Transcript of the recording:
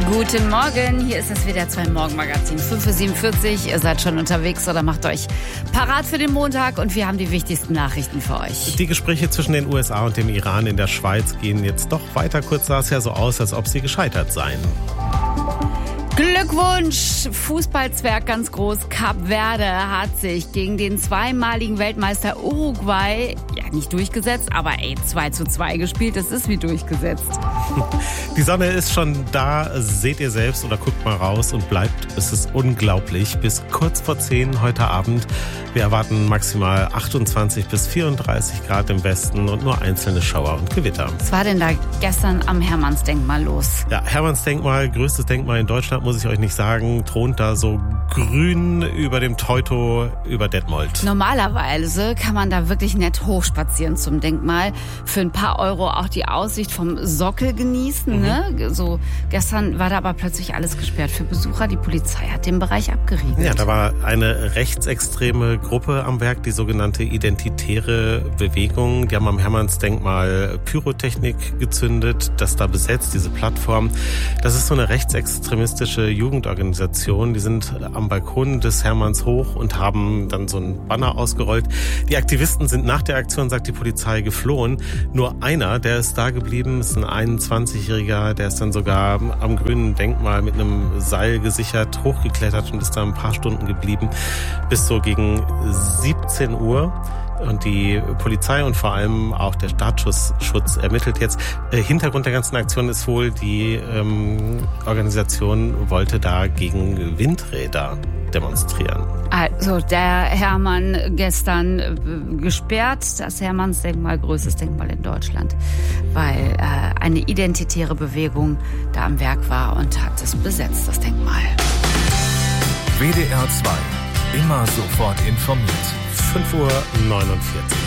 Guten Morgen, hier ist das WDR 2 Morgenmagazin, 5:47 Uhr. Ihr seid schon unterwegs oder macht euch parat für den Montag und wir haben die wichtigsten Nachrichten für euch. Die Gespräche zwischen den USA und dem Iran in der Schweiz gehen jetzt doch weiter. Kurz sah es ja so aus, als ob sie gescheitert seien. Glückwunsch! Fußballzwerg ganz groß. Kap Verde hat sich gegen den zweimaligen Weltmeister Uruguay nicht durchgesetzt, aber 2:2 gespielt. Das ist wie durchgesetzt. Die Sonne ist schon da, seht ihr selbst oder guckt mal raus und bleibt. Es ist unglaublich. Bis kurz vor 10 heute Abend. Wir erwarten maximal 28 bis 34 Grad im Westen und nur einzelne Schauer und Gewitter. Was war denn da gestern am Hermannsdenkmal los? Ja, Hermannsdenkmal, größtes Denkmal in Deutschland, muss ich euch nicht sagen, thront da so grün über dem Teutow über Detmold. Normalerweise kann man da wirklich nett hochspazieren zum Denkmal. Für ein paar Euro auch die Aussicht vom Sockel genießen. Ne? So, gestern war da aber plötzlich alles gesperrt für Besucher. Die Polizei hat den Bereich abgeriegelt. Ja, da war eine rechtsextreme Gruppe am Werk, die sogenannte Identitäre Bewegung. Die haben am Hermannsdenkmal Pyrotechnik gezündet, das da besetzt, diese Plattform. Das ist so eine rechtsextremistische Jugendorganisation. Die sind am Balkon des Hermanns hoch und haben dann so ein Banner ausgerollt. Die Aktivisten sind nach der Aktion, sagt die Polizei, geflohen. Nur einer, der ist da geblieben, ist ein 21-Jähriger, der ist dann sogar am grünen Denkmal mit einem Seil gesichert hochgeklettert und ist da ein paar Stunden geblieben, bis so gegen 17 Uhr. Und die Polizei und vor allem auch der Staatsschutz ermittelt jetzt. Hintergrund der ganzen Aktion ist wohl, die Organisation wollte da gegen Windräder demonstrieren. Also der Hermann gestern gesperrt, das Hermannsdenkmal, größtes Denkmal in Deutschland, weil eine identitäre Bewegung da am Werk war und hat es besetzt, das Denkmal. WDR 2, immer sofort informiert. 5:49 Uhr.